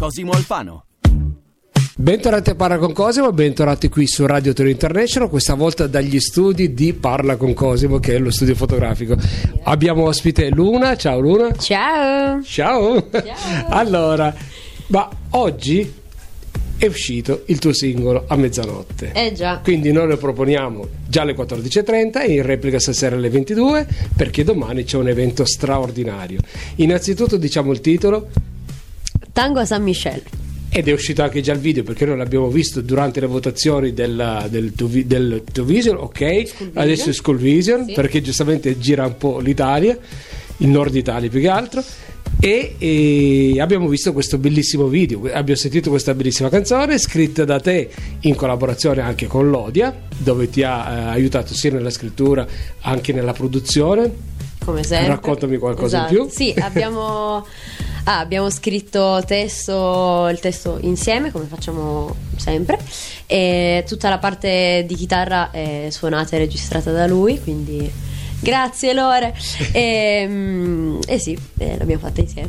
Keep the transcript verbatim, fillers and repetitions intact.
Cosimo Alfano. Bentornati a Parla con Cosimo, bentornati qui su Radio Torino International, questa volta dagli studi di Parla con Cosimo, che è lo studio fotografico. Abbiamo ospite Luna. Ciao Luna. Ciao. Ciao. Ciao. Allora, ma oggi è uscito il tuo singolo A Mezzanotte. Eh già. Quindi noi lo proponiamo già alle quattordici e trenta e in replica stasera alle ventidue, perché domani c'è un evento straordinario. Innanzitutto diciamo il titolo. Tango a San Michel. Ed è uscito anche già il video, perché noi l'abbiamo visto durante le votazioni del, del, del, del Two Vision, ok? School Adesso è School Vision, sì. Perché giustamente gira un po' l'Italia, il nord Italia più che altro. E, e abbiamo visto questo bellissimo video, abbiamo sentito questa bellissima canzone scritta da te in collaborazione anche con Lodia, dove ti ha eh, aiutato sia nella scrittura anche nella produzione. Come sempre. Raccontami qualcosa Esatto. in più. Sì, abbiamo, ah, abbiamo scritto testo, il testo insieme, come facciamo sempre, e tutta la parte di chitarra è suonata e registrata da lui, quindi grazie Lore. E, mm, e sì, eh, l'abbiamo fatta insieme.